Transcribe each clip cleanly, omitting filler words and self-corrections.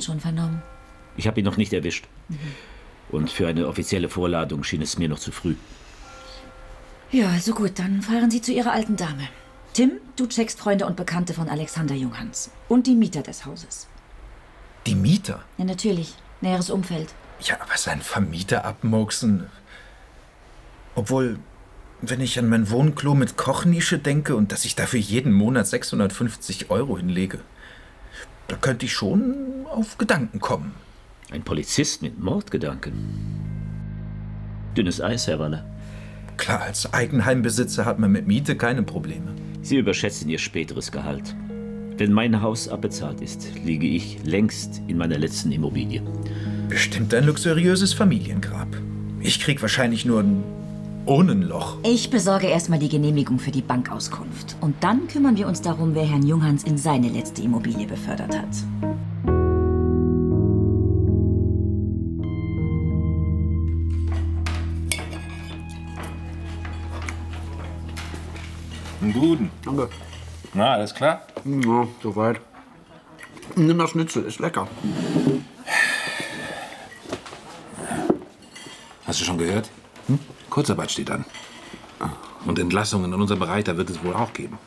schon vernommen? Ich habe ihn noch nicht erwischt. Und für eine offizielle Vorladung schien es mir noch zu früh. Ja, also gut, dann fahren Sie zu Ihrer alten Dame. Tim, du checkst Freunde und Bekannte von Alexander Junghans. Und die Mieter des Hauses. Die Mieter? Ja, natürlich. Näheres Umfeld. Ja, aber seinen Vermieter abmurksen. Obwohl, wenn ich an mein Wohnklo mit Kochnische denke und dass ich dafür jeden Monat 650 € hinlege, da könnte ich schon auf Gedanken kommen. Ein Polizist mit Mordgedanken. Dünnes Eis, Herr Waller. Klar, als Eigenheimbesitzer hat man mit Miete keine Probleme. Sie überschätzen Ihr späteres Gehalt. Wenn mein Haus abbezahlt ist, liege ich längst in meiner letzten Immobilie. Bestimmt ein luxuriöses Familiengrab. Ich krieg wahrscheinlich nur ein Urnenloch. Ich besorge erstmal die Genehmigung für die Bankauskunft. Und dann kümmern wir uns darum, wer Herrn Junghans in seine letzte Immobilie befördert hat. Einen guten. Danke. Na, alles klar? Ja, soweit. Nimm das Schnitzel, ist lecker. Hast du schon gehört? Kurzarbeit steht an. Und Entlassungen in unserem Bereich, da wird es wohl auch geben.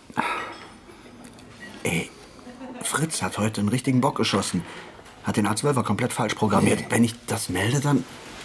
Ey, Fritz hat heute einen richtigen Bock geschossen. Hat den A12er komplett falsch programmiert. Wenn ich das melde, dann...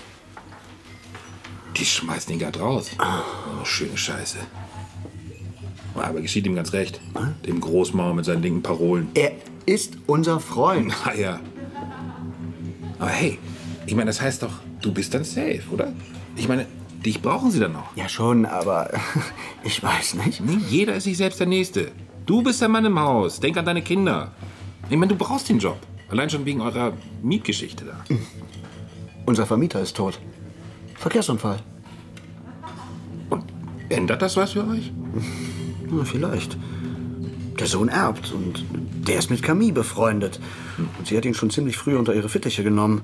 Die schmeißen ihn grad raus. Oh, schöne Scheiße. Aber geschieht ihm ganz recht. Dem Großmauer mit seinen linken Parolen. Er ist unser Freund. Naja. Aber hey, ich meine, das heißt doch, du bist dann safe, oder? Ich meine, dich brauchen sie dann noch. Ja schon, aber ich weiß nicht. Nee, jeder ist sich selbst der Nächste. Du bist der Mann im Haus. Denk an deine Kinder. Ich meine, du brauchst den Job. Allein schon wegen eurer Mietgeschichte da. Unser Vermieter ist tot. Verkehrsunfall. Und ändert das was für euch? Na, vielleicht. Der Sohn erbt und der ist mit Camille befreundet. Und sie hat ihn schon ziemlich früh unter ihre Fittiche genommen.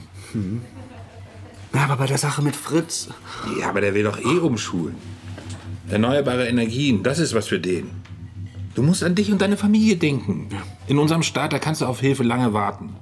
Ja, aber bei der Sache mit Fritz... Ja, aber der will doch eh umschulen. Erneuerbare Energien, das ist was für den. Du musst an dich und deine Familie denken. Ja. In unserem Staat, da kannst du auf Hilfe lange warten.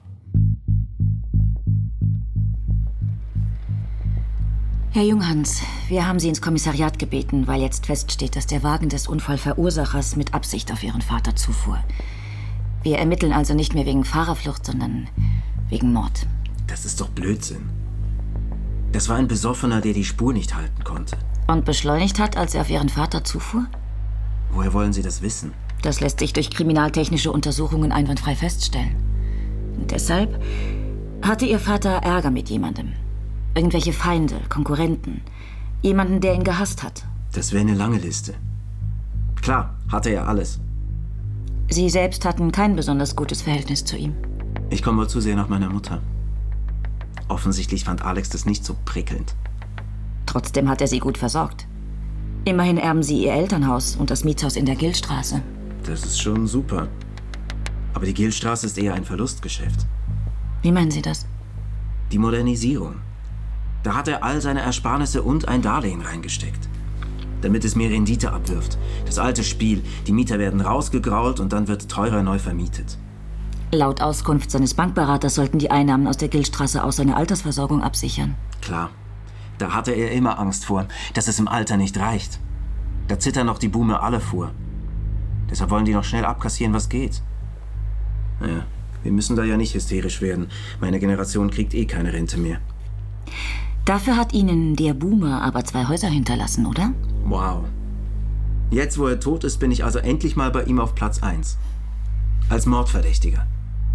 Herr Junghans, wir haben Sie ins Kommissariat gebeten, weil jetzt feststeht, dass der Wagen des Unfallverursachers mit Absicht auf Ihren Vater zufuhr. Wir ermitteln also nicht mehr wegen Fahrerflucht, sondern wegen Mord. Das ist doch Blödsinn. Das war ein Besoffener, der die Spur nicht halten konnte. Und beschleunigt hat, als er auf Ihren Vater zufuhr? Woher wollen Sie das wissen? Das lässt sich durch kriminaltechnische Untersuchungen einwandfrei feststellen. Und deshalb hatte Ihr Vater Ärger mit jemandem. Irgendwelche Feinde, Konkurrenten. Jemanden, der ihn gehasst hat. Das wäre eine lange Liste. Klar, hatte er alles. Sie selbst hatten kein besonders gutes Verhältnis zu ihm. Ich komme wohl zu sehr nach meiner Mutter. Offensichtlich fand Alex das nicht so prickelnd. Trotzdem hat er sie gut versorgt. Immerhin erben sie ihr Elternhaus und das Mietshaus in der Gillstraße. Das ist schon super. Aber die Gillstraße ist eher ein Verlustgeschäft. Wie meinen Sie das? Die Modernisierung. Da hat er all seine Ersparnisse und ein Darlehen reingesteckt. Damit es mehr Rendite abwirft. Das alte Spiel. Die Mieter werden rausgegrault und dann wird teurer neu vermietet. Laut Auskunft seines Bankberaters sollten die Einnahmen aus der Gillstraße auch seine Altersversorgung absichern. Klar. Da hatte er immer Angst vor, dass es im Alter nicht reicht. Da zittern noch die Boomer alle vor. Deshalb wollen die noch schnell abkassieren, was geht. Naja, wir müssen da ja nicht hysterisch werden. Meine Generation kriegt eh keine Rente mehr. Dafür hat Ihnen der Boomer aber 2 Häuser hinterlassen, oder? Wow. Jetzt, wo er tot ist, bin ich also endlich mal bei ihm auf Platz 1. Als Mordverdächtiger.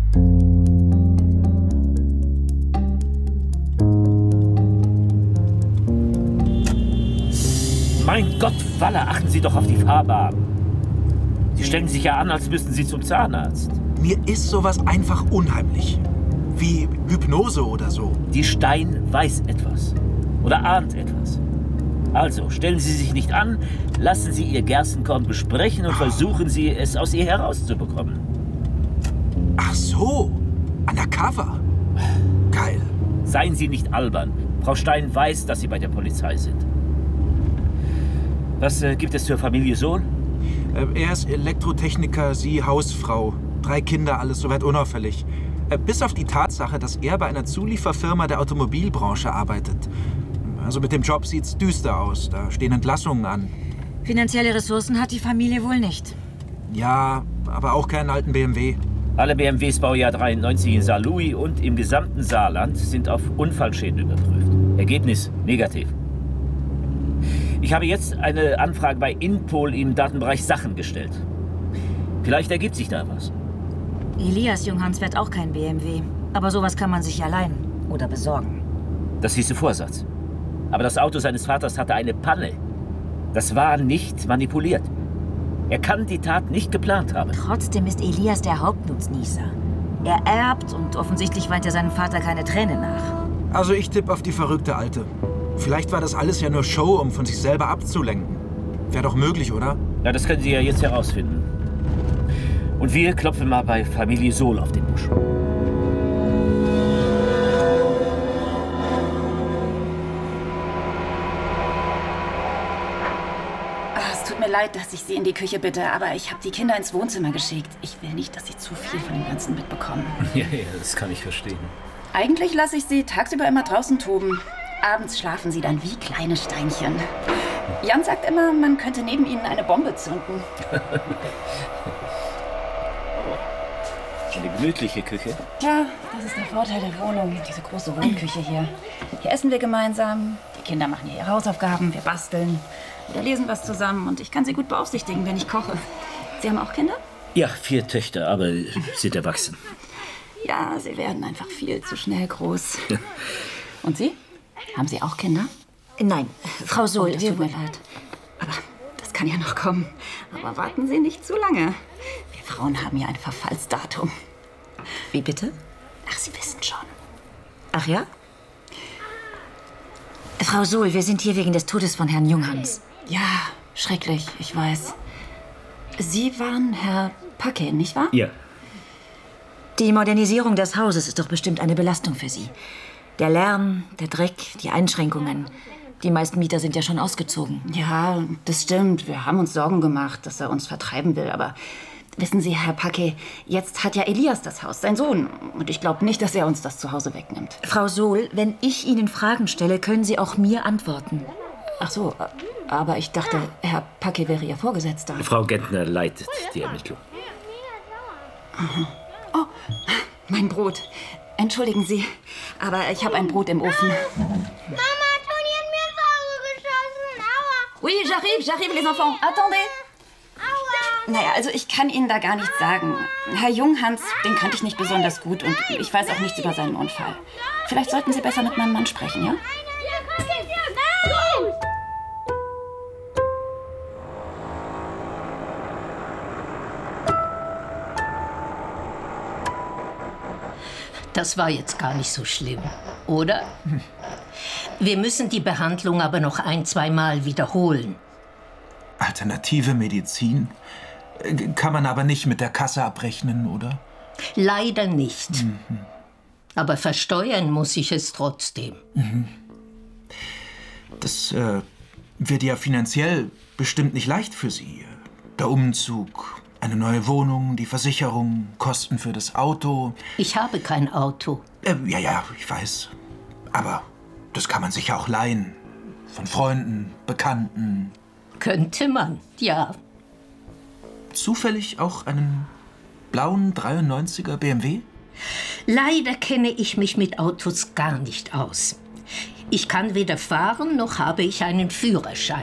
Mein Gott, Waller, achten Sie doch auf die Fahrbahn. Sie stellen sich ja an, als müssten Sie zum Zahnarzt. Mir ist sowas einfach unheimlich. Wie Hypnose oder so. Die Stein weiß etwas. Oder ahnt etwas. Also, stellen Sie sich nicht an, lassen Sie Ihr Gerstenkorn besprechen und versuchen Sie, es aus ihr herauszubekommen. Ach so, undercover. Geil. Seien Sie nicht albern. Frau Stein weiß, dass Sie bei der Polizei sind. Was gibt es zur Familie Sohn? Er ist Elektrotechniker, sie Hausfrau. 3 Kinder, alles soweit unauffällig. Bis auf die Tatsache, dass er bei einer Zulieferfirma der Automobilbranche arbeitet. Also mit dem Job sieht's düster aus. Da stehen Entlassungen an. Finanzielle Ressourcen hat die Familie wohl nicht. Ja, aber auch keinen alten BMW. Alle BMWs Baujahr 93 in Saarlouis und im gesamten Saarland sind auf Unfallschäden überprüft. Ergebnis negativ. Ich habe jetzt eine Anfrage bei Inpol im Datenbereich Sachen gestellt. Vielleicht ergibt sich da was. Elias Junghans fährt auch kein BMW. Aber sowas kann man sich ja leihen oder besorgen. Das hieße Vorsatz. Aber das Auto seines Vaters hatte eine Panne. Das war nicht manipuliert. Er kann die Tat nicht geplant haben. Trotzdem ist Elias der Hauptnutznießer. Er erbt und offensichtlich weint er seinem Vater keine Träne nach. Also ich tippe auf die verrückte Alte. Vielleicht war das alles ja nur Show, um von sich selber abzulenken. Wäre doch möglich, oder? Ja, das können Sie ja jetzt herausfinden. Und wir klopfen mal bei Familie Sohl auf den Busch. Es tut mir leid, dass ich Sie in die Küche bitte, aber ich habe die Kinder ins Wohnzimmer geschickt. Ich will nicht, dass Sie zu viel von dem Ganzen mitbekommen. Ja, das kann ich verstehen. Eigentlich lasse ich Sie tagsüber immer draußen toben. Abends schlafen Sie dann wie kleine Steinchen. Jan sagt immer, man könnte neben Ihnen eine Bombe zünden. Eine gemütliche Küche. Ja, das ist der Vorteil der Wohnung, diese große Wohnküche hier. Hier essen wir gemeinsam, die Kinder machen ihre Hausaufgaben, wir basteln, wir lesen was zusammen und ich kann sie gut beaufsichtigen, wenn ich koche. Sie haben auch Kinder? Ja, 4 Töchter, aber sind erwachsen. Ja, sie werden einfach viel zu schnell groß. Und Sie? Haben Sie auch Kinder? Nein, Frau Sohl, Das tut mir leid. Aber das kann ja noch kommen. Aber warten Sie nicht zu lange. Wir Frauen haben ja ein Verfallsdatum. Wie bitte? Ach, Sie wissen schon. Ach ja? Frau Sohl, wir sind hier wegen des Todes von Herrn Junghans. Ja, schrecklich, ich weiß. Sie waren Herr Packe, nicht wahr? Ja. Die Modernisierung des Hauses ist doch bestimmt eine Belastung für Sie. Der Lärm, der Dreck, die Einschränkungen. Die meisten Mieter sind ja schon ausgezogen. Ja, das stimmt. Wir haben uns Sorgen gemacht, dass er uns vertreiben will. Aber wissen Sie, Herr Packe, jetzt hat ja Elias das Haus, sein Sohn. Und ich glaube nicht, dass er uns das Zuhause wegnimmt. Frau Sohl, wenn ich Ihnen Fragen stelle, können Sie auch mir antworten. Ach so, aber ich dachte, Herr Packe wäre Ihr Vorgesetzter. Frau Gentner leitet die Ermittlung. Oh, mein Brot. Entschuldigen Sie, aber ich habe ein Brot im Ofen. Mama, Toni hat mir ins Auge geschossen. Aua. Oui, j'arrive, les enfants. Attendez. Aua. Naja, also ich kann Ihnen da gar nichts sagen. Herr Junghans, den kannte ich nicht besonders gut und ich weiß auch nichts über seinen Unfall. Vielleicht sollten Sie besser mit meinem Mann sprechen, ja? Ja, guck jetzt. Nein. Das war jetzt gar nicht so schlimm, oder? Wir müssen die Behandlung aber noch 1-2 Mal wiederholen. Alternative Medizin? Kann man aber nicht mit der Kasse abrechnen, oder? Leider nicht. Aber versteuern muss ich es trotzdem. Das wird ja finanziell bestimmt nicht leicht für Sie. Der Umzug, eine neue Wohnung, die Versicherung, Kosten für das Auto. Ich habe kein Auto. Ja, ich weiß. Aber das kann man sich ja auch leihen. Von Freunden, Bekannten. Könnte man, ja. Zufällig auch einen blauen 93er BMW? Leider kenne ich mich mit Autos gar nicht aus. Ich kann weder fahren, noch habe ich einen Führerschein.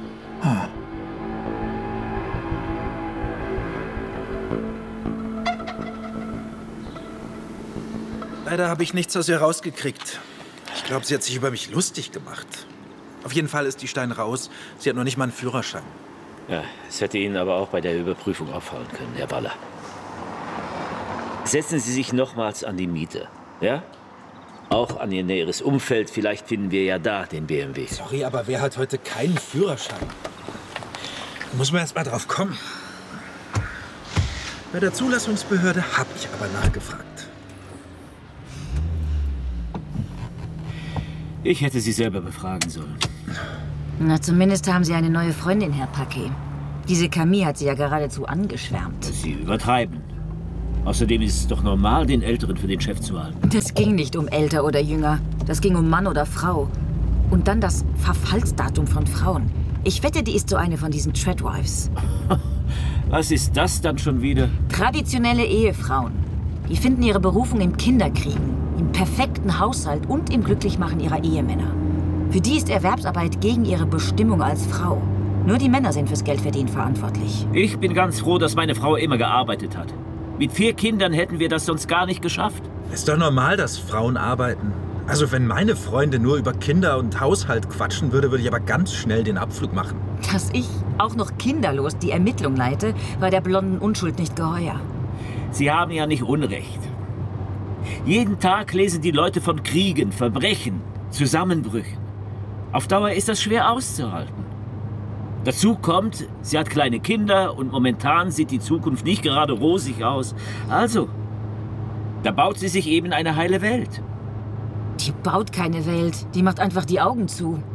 Leider habe ich nichts aus ihr rausgekriegt. Ich glaube, sie hat sich über mich lustig gemacht. Auf jeden Fall ist die Stein raus. Sie hat noch nicht mal einen Führerschein. Ja, es hätte Ihnen aber auch bei der Überprüfung auffallen können, Herr Waller. Setzen Sie sich nochmals an die Miete, ja? Auch an Ihr näheres Umfeld. Vielleicht finden wir ja da den BMW. Sorry, aber wer hat heute keinen Führerschein? Da muss man erst mal drauf kommen. Bei der Zulassungsbehörde habe ich aber nachgefragt. Ich hätte Sie selber befragen sollen. Na, zumindest haben Sie eine neue Freundin, Herr Packe. Diese Camille hat Sie ja geradezu angeschwärmt. Sie übertreiben. Außerdem ist es doch normal, den Älteren für den Chef zu halten. Das ging nicht um älter oder jünger. Das ging um Mann oder Frau. Und dann das Verfallsdatum von Frauen. Ich wette, die ist so eine von diesen Treadwives. Was ist das dann schon wieder? Traditionelle Ehefrauen. Die finden ihre Berufung im Kinderkriegen, im perfekten Haushalt und im Glücklichmachen ihrer Ehemänner. Für die ist Erwerbsarbeit gegen ihre Bestimmung als Frau. Nur die Männer sind fürs Geldverdienen verantwortlich. Ich bin ganz froh, dass meine Frau immer gearbeitet hat. Mit 4 Kindern hätten wir das sonst gar nicht geschafft. Ist doch normal, dass Frauen arbeiten. Also wenn meine Freunde nur über Kinder und Haushalt quatschen würde, würde ich aber ganz schnell den Abflug machen. Dass ich, auch noch kinderlos, die Ermittlung leite, war der blonden Unschuld nicht geheuer. Sie haben ja nicht Unrecht. Jeden Tag lesen die Leute von Kriegen, Verbrechen, Zusammenbrüchen. Auf Dauer ist das schwer auszuhalten. Dazu kommt, sie hat kleine Kinder und momentan sieht die Zukunft nicht gerade rosig aus. Also, da baut sie sich eben eine heile Welt. Die baut keine Welt, die macht einfach die Augen zu.